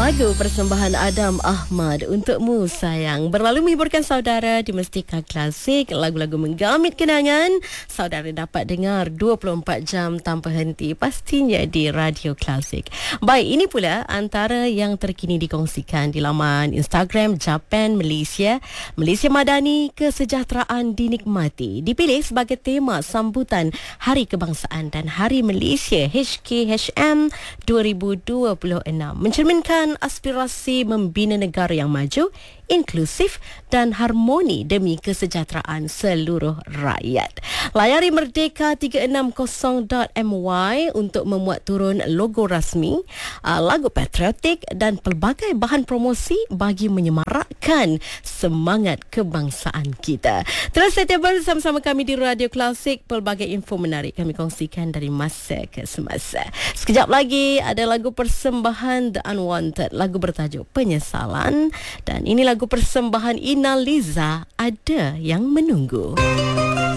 Lagu persembahan Adam Ahmad untukmu sayang berlalu menghiburkan saudara di Mustika Klasik. Lagu-lagu menggamit kenangan saudara dapat dengar 24 jam tanpa henti, pastinya di Radio Klasik. Baik, ini pula antara yang terkini dikongsikan di laman Instagram Japan Malaysia. Malaysia Madani, kesejahteraan dinikmati, dipilih sebagai tema sambutan Hari Kebangsaan dan Hari Malaysia HKHM 2026, mencerminkan aspirasi membina negara yang maju, inklusif dan harmoni demi kesejahteraan seluruh rakyat. Layari merdeka360.my untuk memuat turun logo rasmi, lagu patriotik dan pelbagai bahan promosi bagi menyemarakkan semangat kebangsaan kita. Terus setia bersama-sama kami di Radio Klasik. Pelbagai info menarik kami kongsikan dari masa ke semasa. Sekejap lagi ada lagu persembahan The Unwanted, lagu bertajuk Penyesalan, dan ini lagu persembahan Ina Liza, Ada Yang Menunggu.